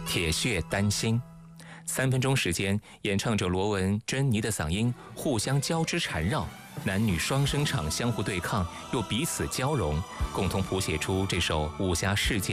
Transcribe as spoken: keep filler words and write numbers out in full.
铁血丹心。三分钟时间，演唱者罗文、珍妮的嗓音互相交织缠绕，男女双声场相互对抗，又彼此交融，共同谱写出这首武侠世界